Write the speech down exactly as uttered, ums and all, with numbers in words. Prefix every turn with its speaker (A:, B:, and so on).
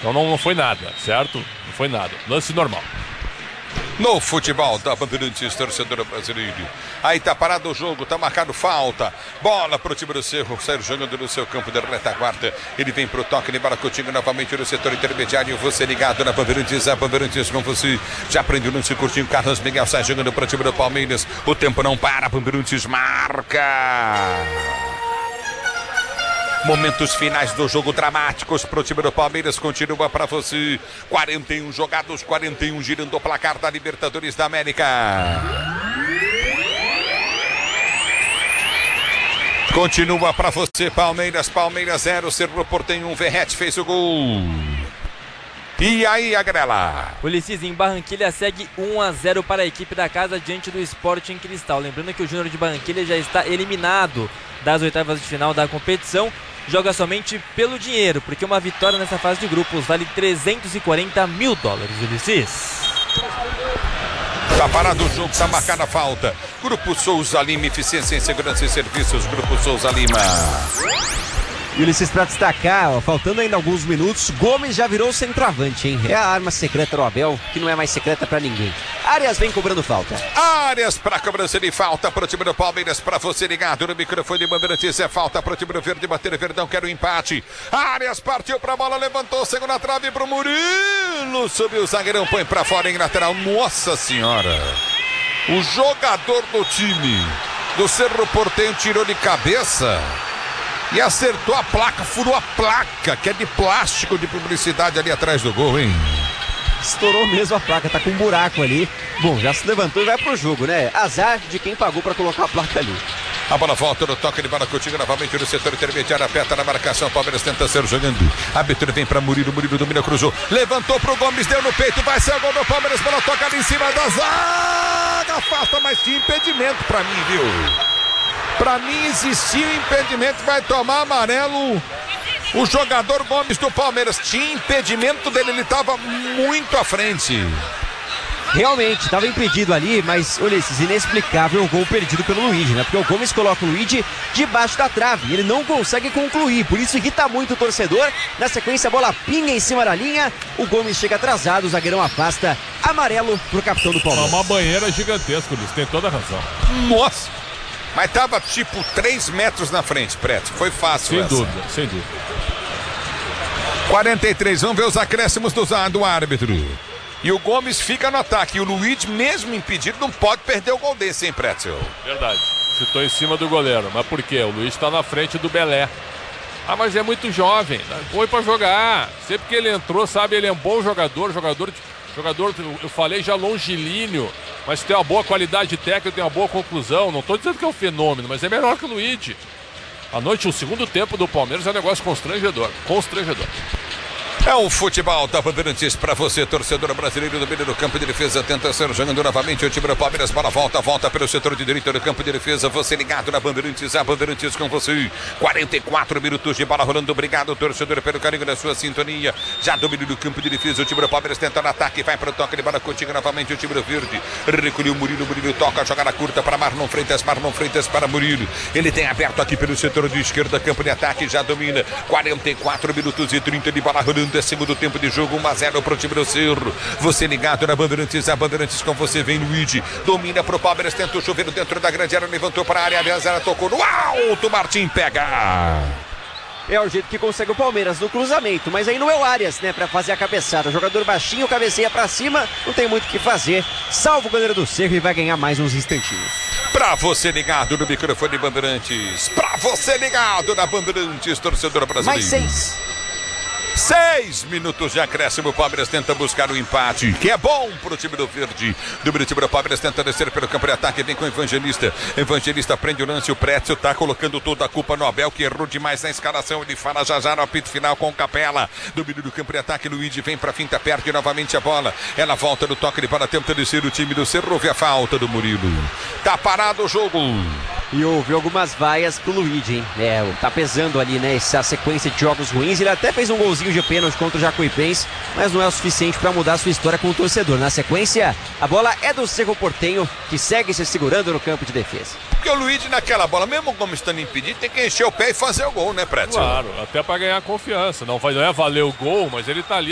A: Então não, não foi nada, certo? Não foi nada. Lance normal.
B: No futebol da Bandeirantes, torcedor brasileiro. Aí tá parado o jogo, tá marcado falta. Bola pro time do Cerro, Sérgio jogando no seu campo de retaguarda. Ele vem pro toque de bola Coutinho novamente no setor intermediário. Você ligado na Bandeirantes, a Bandeirantes com você. Já aprendeu no seu curtinho. Carlos Miguel sai jogando pro time do Palmeiras. O tempo não para, Bandeirantes marca. Momentos finais do jogo dramáticos pro time do Palmeiras, continua para você. quarenta e um jogados, quarenta e um girando o placar da Libertadores da América. Continua para você, Palmeiras, Palmeiras zero, Cerro Porteño um, Verratti fez o gol. E aí, Agrela?
C: O Ulisses em Barranquilha segue um a zero para a equipe da casa diante do Sporting Cristal. Lembrando que o Júnior de Barranquilha já está eliminado das oitavas de final da competição. Joga somente pelo dinheiro, porque uma vitória nessa fase de grupos vale trezentos e quarenta mil dólares, Ulisses.
B: Tá parado o jogo, tá marcada a falta. Grupo Souza Lima, eficiência em segurança e serviços. Grupo Souza Lima.
D: E Ulisses, para destacar, ó, faltando ainda alguns minutos, Gomes já virou centroavante, hein? É a arma secreta do Abel, que não é mais secreta para ninguém. Arias vem cobrando falta.
B: Arias para cobrança de falta para o time do Palmeiras, para você ligado no microfone, Bandeirantes, é falta para o time do Verde bater, Verdão quer o empate. Arias partiu para a bola, levantou, segunda trave para o Murilo, subiu o zagueirão, põe para fora em lateral. Nossa senhora, o jogador do time do Cerro Porteño tirou de cabeça e acertou a placa, furou a placa, que é de plástico de publicidade ali atrás do gol, hein?
D: Estourou mesmo a placa, tá com um buraco ali. Bom, já se levantou e vai pro jogo, né? Azar de quem pagou pra colocar a placa ali.
B: A bola volta no toque de bola Coutinho novamente no setor intermediário, aperta na marcação, Palmeiras tenta ser jogando. A abertura vem pra Murilo, Murilo domina, cruzou, levantou pro Gomes, deu no peito, vai ser o gol do Palmeiras, bola toca ali em cima da zaga, afasta, mas tinha impedimento pra mim, viu? Pra mim existia um impedimento, vai tomar amarelo o jogador Gomes do Palmeiras. Tinha impedimento dele, ele estava muito à frente.
D: Realmente, estava impedido ali, mas, olha, esse inexplicável gol perdido pelo Luigi, né? Porque o Gomes coloca o Luigi debaixo da trave, ele não consegue concluir, por isso irrita muito o torcedor. Na sequência, a bola pinga em cima da linha, o Gomes chega atrasado, o zagueirão afasta, amarelo pro capitão do Palmeiras.
A: É uma banheira gigantesca, Luiz, tem toda a razão.
B: Nossa! Mas tava tipo três metros na frente, Preto. Foi fácil.
A: Sem
B: essa.
A: dúvida, sem dúvida.
B: quarenta e três, vamos ver os acréscimos do, do árbitro. E o Gomes fica no ataque. E o Luiz, mesmo impedido, não pode perder o gol desse, hein, Preto?
A: Verdade. Chutou em cima do goleiro. Mas por quê? O Luiz tá na frente do Belé. Ah, mas é muito jovem. Foi pra jogar. Sempre que ele entrou, sabe, ele é um bom jogador. Jogador, jogador eu falei já longilíneo. Mas tem uma boa qualidade técnica, tem uma boa conclusão. Não estou dizendo que é um fenômeno, mas é melhor que o Luigi. À noite, o segundo tempo do Palmeiras é um negócio constrangedor. Constrangedor.
B: É o futebol da Bandeirantes para você, torcedor brasileiro do meio do campo de defesa. Tenta ser jogando novamente o time do Palmeiras. Bola volta, volta pelo setor de direita do campo de defesa. Você ligado na Bandeirantes, a Bandeirantes com você. quarenta e quatro minutos de bola rolando. Obrigado, torcedor, pelo carinho da sua sintonia. Já domínio do campo de defesa. O time do Palmeiras tenta no ataque. Vai para o toque de bola Coutinho novamente. O time do Verde recolheu o Murilo. Murilo toca, jogada curta para Marlon Freitas. Marlon Freitas para Murilo. Ele tem aberto aqui pelo setor de esquerda. Campo de ataque. Já domina. quarenta e quatro minutos e trinta de bola rolando. É segundo tempo de jogo, um a zero pro time do Cerro. Você ligado na Bandeirantes, a Bandeirantes com você, vem Luigi, domina pro Palmeiras, tenta o chuveiro dentro da grande área, levantou para a área, a Biazara tocou no alto, Martim pega.
D: É o jeito que consegue o Palmeiras no cruzamento, mas aí não é o Arias, né, pra fazer a cabeçada. O jogador baixinho, cabeceia pra cima, não tem muito o que fazer. Salva o goleiro do Cerro e vai ganhar mais uns instantinhos.
B: Pra você ligado no microfone Bandeirantes, pra você ligado na Bandeirantes, torcedor brasileiro.
D: Mais seis.
B: Seis minutos de acréscimo, o Palmeiras tenta buscar o empate, que é bom pro time do Verde. Do time do Palmeiras tenta descer pelo campo de ataque, vem com o Evangelista. Evangelista prende o lance, o Prétio tá colocando toda a culpa no Abel, que errou demais na escalação. Ele fala já já no apito final com o Capela. Domínio do campo de ataque, Luigi vem pra finta, perde novamente a bola. Ela volta no toque de bola, tenta descer o time do Cerro, houve a falta do Murilo. Tá parado o jogo.
D: E houve algumas vaias pro Luigi, hein? É, tá pesando ali, né, essa sequência de jogos ruins. Ele até fez um golzinho de pênalti contra o Jacuipense, mas não é o suficiente para mudar a sua história com o torcedor. Na sequência, a bola é do Cerro Porteño, que segue se segurando no campo de defesa.
B: Porque o Luigi naquela bola, mesmo como estando impedido, tem que encher o pé e fazer o gol, né, Prédio?
A: Claro, até para ganhar confiança. Não vai não é valer o gol, mas ele tá ali.